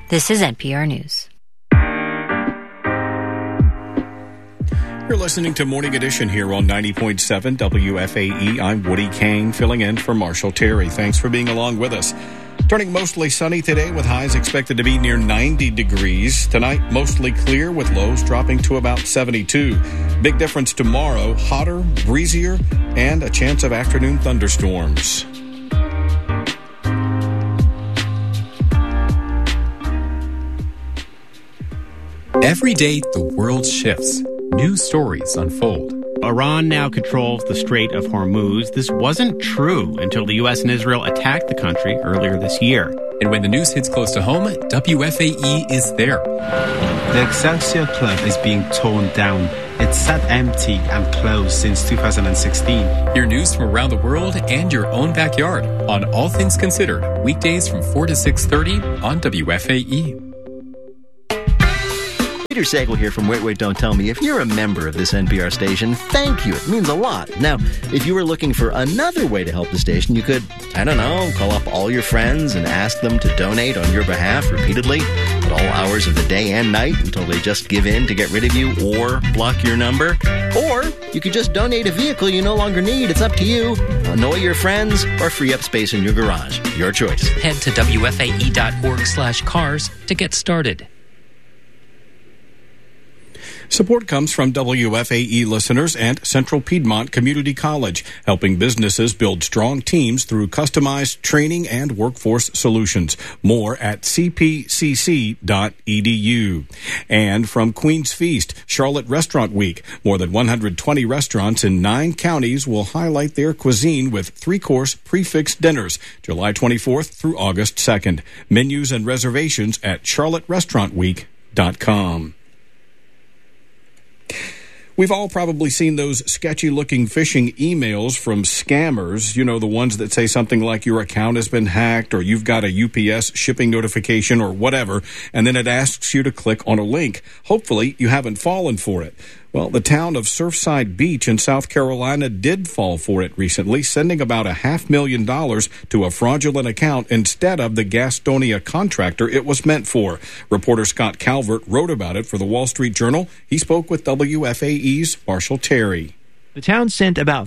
This is NPR News. You're listening to Morning Edition here on 90.7 WFAE. I'm Woody Kane, filling in for Marshall Terry. Thanks for being along with us. Turning mostly sunny today with highs expected to be near 90 degrees. Tonight, mostly clear with lows dropping to about 72. Big difference tomorrow, hotter, breezier, and a chance of afternoon thunderstorms. Every day, the world shifts. New stories unfold. Iran now controls the Strait of Hormuz. This wasn't true until the U.S. and Israel attacked the country earlier this year. And when the news hits close to home, WFAE is there. The Excelsior Club is being torn down. It's sat empty and closed since 2016. Hear news from around the world and your own backyard on All Things Considered, weekdays from 4 to 6:30 on WFAE. Peter Sagal here from Wait, Don't Tell Me. If you're a member of this NPR station, thank you. It means a lot. Now, if you were looking for another way to help the station, you could, call up all your friends and ask them to donate on your behalf repeatedly at all hours of the day and night until they just give in to get rid of you or block your number. Or you could just donate a vehicle you no longer need. It's up to you. Annoy your friends or free up space in your garage. Your choice. Head to WFAE.org/cars to get started. Support comes from WFAE listeners and Central Piedmont Community College, helping businesses build strong teams through customized training and workforce solutions. More at cpcc.edu. And from Queen's Feast, Charlotte Restaurant Week. More than 120 restaurants in 9 counties will highlight their cuisine with 3-course prix-fixe dinners, July 24th through August 2nd. Menus and reservations at charlotterestaurantweek.com. We've all probably seen those sketchy-looking phishing emails from scammers, the ones that say something like your account has been hacked or you've got a UPS shipping notification or whatever, and then it asks you to click on a link. Hopefully, you haven't fallen for it. Well, the town of Surfside Beach in South Carolina did fall for it recently, sending about $500,000 to a fraudulent account instead of the Gastonia contractor it was meant for. Reporter Scott Calvert wrote about it for the Wall Street Journal. He spoke with WFAE's Marshall Terry. The town sent about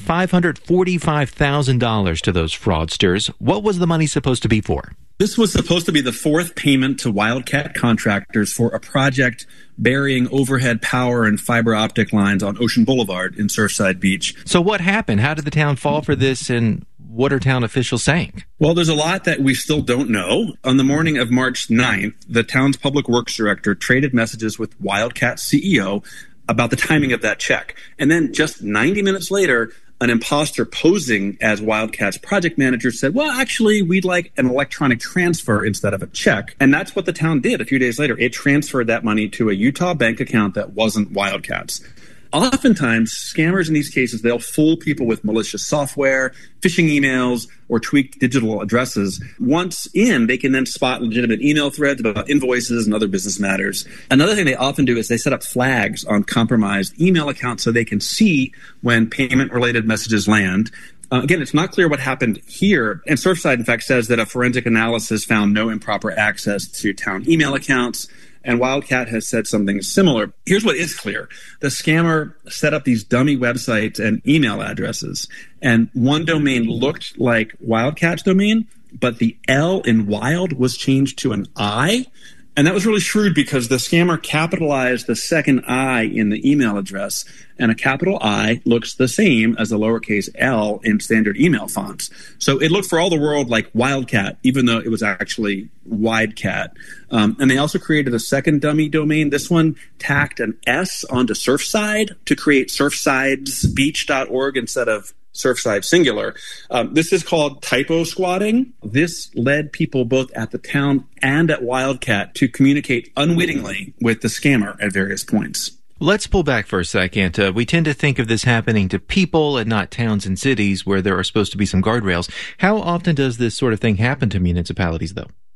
$545,000 to those fraudsters. What was the money supposed to be for? This was supposed to be the 4th payment to Wildcat contractors for a project burying overhead power and fiber optic lines on Ocean Boulevard in Surfside Beach. So what happened? How did the town fall for this, and what are town officials saying? Well, there's a lot that we still don't know. On the morning of March 9th, the town's public works director traded messages with Wildcat CEO about the timing of that check. And then just 90 minutes later, an imposter posing as Wildcat's project manager said, well, actually, we'd like an electronic transfer instead of a check. And that's what the town did a few days later. It transferred that money to a Utah bank account that wasn't Wildcat's. Oftentimes, scammers in these cases, they'll fool people with malicious software, phishing emails, or tweaked digital addresses. Once in, they can then spot legitimate email threads about invoices and other business matters. Another thing they often do is they set up flags on compromised email accounts so they can see when payment-related messages land. Again, it's not clear what happened here. And Surfside, in fact, says that a forensic analysis found no improper access to town email accounts. And Wildcat has said something similar. Here's what is clear. The scammer set up these dummy websites and email addresses. And one domain looked like Wildcat's domain, but the L in Wild was changed to an I. And that was really shrewd because the scammer capitalized the second I in the email address, and a capital I looks the same as a lowercase L in standard email fonts. So it looked for all the world like Wildcat, even though it was actually Widecat. And they also created a second dummy domain. This one tacked an S onto Surfside to create surfsidesbeach.org instead of Surfside singular. This is called typo squatting. This led people both at the town and at Wildcat to communicate unwittingly with the scammer at various points. Let's pull back for a second. We tend to think of this happening to people and not towns and cities where there are supposed to be some guardrails. How often does this sort of thing happen to municipalities, though?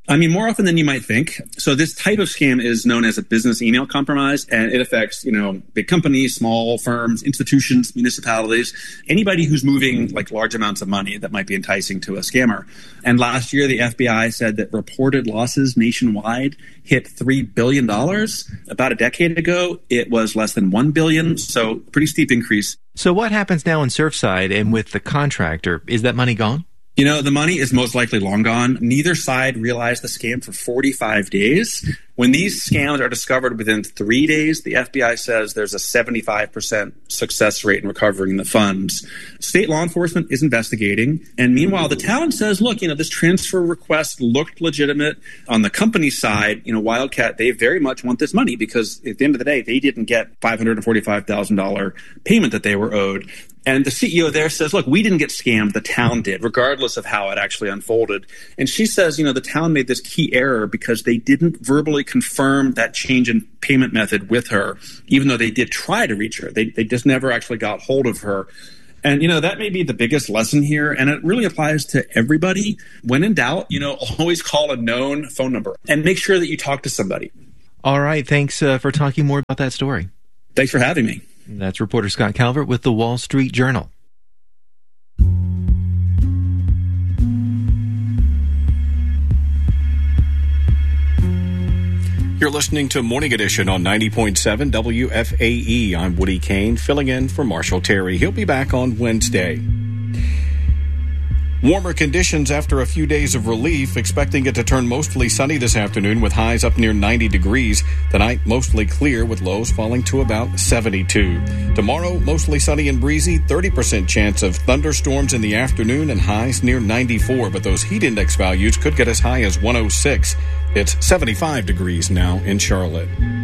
I mean, more often than you might think. So this type of scam is known as a business email compromise, and it affects, big companies, small firms, institutions, municipalities, anybody who's moving like large amounts of money that might be enticing to a scammer. And last year, the FBI said that reported losses nationwide hit $3 billion. About a decade ago, it was less than $1 billion. So pretty steep increase. So what happens now in Surfside and with the contractor? Is that money gone? The money is most likely long gone. Neither side realized the scam for 45 days. When these scams are discovered within 3 days, the FBI says there's a 75% success rate in recovering the funds. State law enforcement is investigating. And meanwhile, the town says, look, this transfer request looked legitimate. On the company side, Wildcat, they very much want this money because at the end of the day, they didn't get $545,000 payment that they were owed. And the CEO there says, look, we didn't get scammed. The town did, regardless of how it actually unfolded. And she says, the town made this key error because they didn't verbally confirm that change in payment method with her, even though they did try to reach her. They just never actually got hold of her. And, that may be the biggest lesson here. And it really applies to everybody. When in doubt, always call a known phone number and make sure that you talk to somebody. All right. Thanks for talking more about that story. Thanks for having me. That's reporter Scott Calvert with the Wall Street Journal. You're listening to Morning Edition on 90.7 WFAE. I'm Woody Kane, filling in for Marshall Terry. He'll be back on Wednesday. Warmer conditions after a few days of relief, expecting it to turn mostly sunny this afternoon with highs up near 90 degrees. Tonight, mostly clear with lows falling to about 72. Tomorrow, mostly sunny and breezy, 30% chance of thunderstorms in the afternoon and highs near 94. But those heat index values could get as high as 106. It's 75 degrees now in Charlotte.